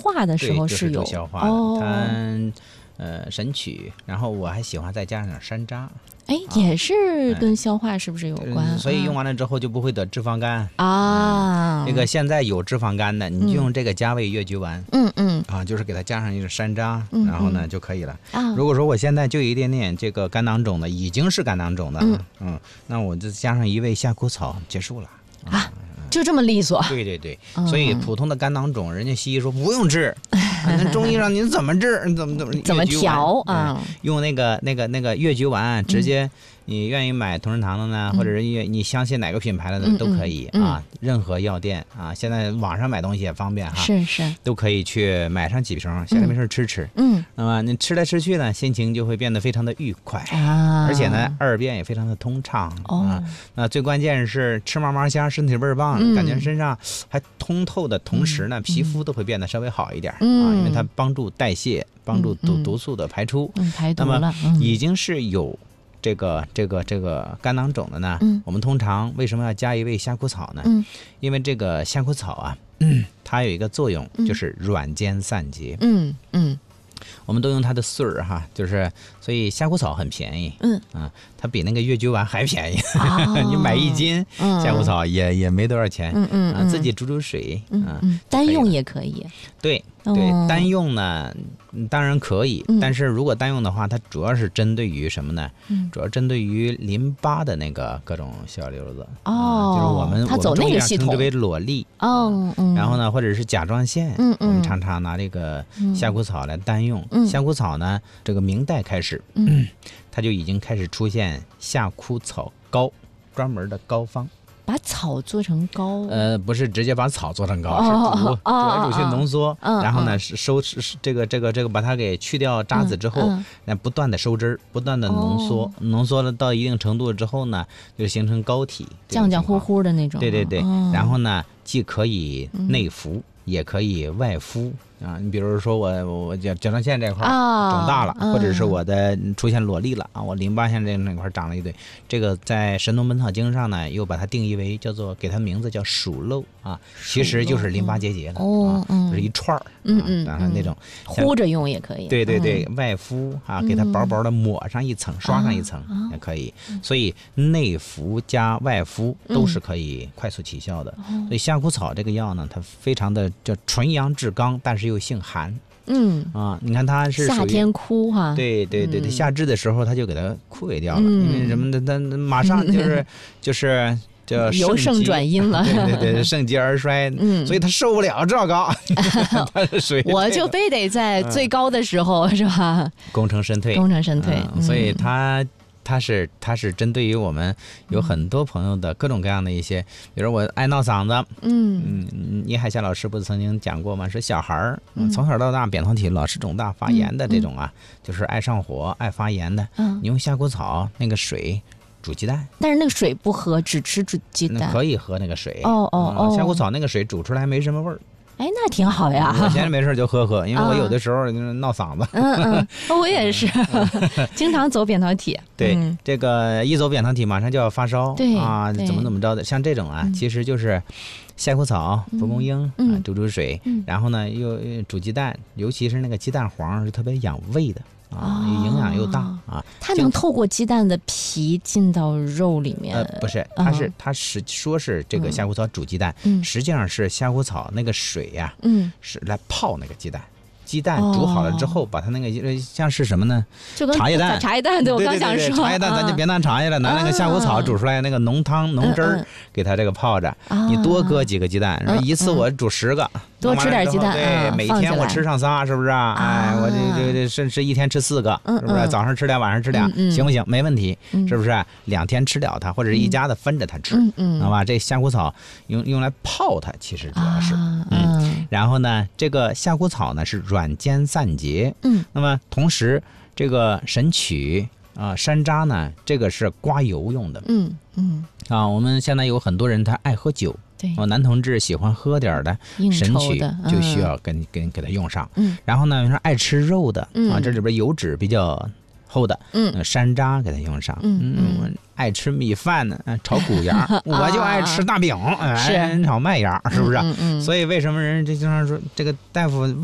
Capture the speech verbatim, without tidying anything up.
化的时候是有、 就是、消化的、哦、它呃神曲，然后我还喜欢再加上点山楂。 哎，也是跟消化是不是有关？ 嗯、所以用完了之后就不会得脂肪肝啊。 这、嗯、个现在有脂肪肝的，你就用这个加味越橘丸， 嗯嗯啊，就是给它加上一个山楂， 嗯、 然后呢就可以了。 啊， 如果说我现在就有一点点这个肝囊肿的，已经是肝囊肿的，嗯嗯，那我就加上一味夏枯草结束了啊。就这么利索？ 对对对，所以普通的肝囊肿，人家西医说不用治，那中医让您怎么治？怎么怎么怎么调啊？ 用那个那个那个越橘丸，直接你愿意买同仁堂的呢， 嗯、 或者是你相信哪个品牌的都可以、 嗯嗯、 啊。任何药店啊，现在网上买东西也方便哈， 是是， 都可以去买上几瓶，闲着没事吃吃。 嗯， 那么你吃来吃去呢，心情就会变得非常的愉快啊， 而且呢，二便也非常的通畅、 哦、 啊。那最关键是吃嘛嘛香，身体倍儿棒。 嗯、 感觉身上还通透的同时呢、嗯、皮肤都会变得稍微好一点、 嗯、 啊，因为它帮助代谢，帮助毒、嗯、毒素的排出， 嗯、排毒了。 那么已经是有这个这个这个肝囊肿的呢、 嗯， 我们通常为什么要加一味夏枯草呢？ 嗯， 因为这个夏枯草啊，嗯、它有一个作用，就是软坚散结。 嗯嗯。 我们都用它的穗儿哈，就是所以夏枯草很便宜， 嗯啊，它比那个越橘丸还便宜， 哦、 你买一斤夏枯草也、嗯、也没多少钱， 嗯嗯、 啊，自己煮煮水， 嗯啊， 嗯单用也可以， 对对、哦，单用呢当然可以、嗯，但是如果单用的话，它主要是针对于什么呢？ 嗯、 主要针对于淋巴的那个各种小瘤子， 哦， 啊、就是我们它走那个系统， 称之为裸粒， 哦、 啊嗯，然后呢，或者是甲状腺， 嗯嗯， 我们常常拿这个夏枯草来单用， 嗯， 夏枯草呢，这个明代开始， 嗯， 它就已经开始出现夏枯草膏，专门的膏方。 把草做成膏， 呃，不是直接把草做成膏， 哦、 是煮， 哦、 煮来煮去浓缩， 哦、 然后呢是收是这个这个这个把它给去掉渣子之后，那、嗯、不断的收汁儿，不断的浓缩，哦、浓缩了到一定程度之后呢，就形成膏体， 浆浆糊糊的那种。 对对对， 哦、 然后呢，既可以内服，嗯、也可以外敷。啊，你比如说我我甲甲状腺这块肿大了、 哦， 或者是我的出现裸粒了啊，我淋巴腺这那块长了一堆，这个在《神农本草经》上呢，又把它定义为叫做给它名字叫鼠漏啊，其实就是淋巴结节了、 哦、 啊，就是一串儿， 嗯嗯， 然后那种糊着用也可以， 对对对，嗯、外敷啊，给它薄薄的抹上一层，嗯、刷上一层、啊、也可以，所以内服加外敷都是可以快速起效的。 嗯、 所以夏枯草这个药呢，它非常的叫纯阳治刚，但是又性寒。 嗯啊，你看它是夏天枯哈， 对对对对， 嗯、 夏至的时候它就给它枯萎掉了， 嗯、 因为什么的，它马上就是、嗯、就是叫由盛转阴了， 对对对，盛极而衰， 嗯， 所以它受不了这高，它是属于我就非得在最高的时候、嗯、是吧？ 功成身退， 功成身退， 嗯、所以它。它是它是针对于我们有很多朋友的各种各样的一些，比如我爱闹嗓子， 嗯嗯，倪海霞老师不是曾经讲过吗？说小孩儿、嗯、从小到大扁桃体老是肿大发炎的这种啊，嗯、就是爱上火、爱发炎的， 嗯， 你用夏枯草那个水煮鸡蛋， 但是那个水不喝，只吃煮鸡蛋， 可以喝那个水， 哦哦哦， 夏枯草那个水煮出来没什么味儿。 哎，那挺好呀！ 我闲着没事就喝喝，因为我有的时候闹嗓子。 嗯嗯，我也是，经常走扁桃体。 对， 嗯、 这个一走扁桃体，马上就要发烧， 对啊，怎么怎么着的，像这种啊，嗯、其实就是夏枯草、蒲公英、 嗯、 啊，煮煮水， 嗯、 然后呢又煮鸡蛋，尤其是那个鸡蛋黄是特别养胃的。啊，营养又大啊！ 它能透过鸡蛋的皮进到肉里面？ 呃，不是，它是它是说是这个夏枯草煮鸡蛋， 嗯、 实际上是夏枯草那个水呀、啊， 嗯， 是来泡那个鸡蛋。鸡蛋煮好了之后，把它那个像是什么呢？ 就跟茶叶蛋， 茶叶蛋，对我刚想说， 茶叶蛋咱就别拿茶叶了，拿那个夏枯草煮出来那个浓汤浓汁儿，给它这个泡着。你多搁几个鸡蛋，一次我煮十个， 多吃点鸡蛋， 对，每天我吃上仨，是不是啊？哎，我这这这甚至一天吃四个，是不是？早上吃俩，晚上吃俩，行不行？没问题，是不是？两天吃了它，或者是一家子分着它吃，好吧？这夏枯草用用来泡它，其实主要是，嗯，然后呢，这个夏枯草呢是软坚散结， 嗯， 那么同时这个神曲啊、呃、山楂呢，这个是刮油用的， 嗯嗯啊，我们现在有很多人他爱喝酒， 对， 哦，男同志喜欢喝点的神曲就需要跟、嗯、跟给他用上， 嗯， 然后呢，你说爱吃肉的、 嗯、 啊，这里边油脂比较厚的， 嗯， 山楂给他用上， 嗯嗯，爱吃米饭呢，炒谷芽，我就爱吃大饼， 是炒麦芽，是不是？ 嗯嗯， 所以为什么人这经常说这个大夫